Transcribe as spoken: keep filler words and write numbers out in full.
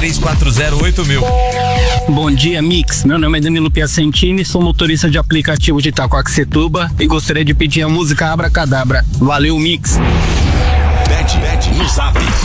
três quatro zero oito mil. Bom dia, Mix. Meu nome é Danilo Piacentini, sou motorista de aplicativo de Itacoaxetuba e gostaria de pedir a música Abracadabra. Valeu, Mix. Bet, bet no Zap.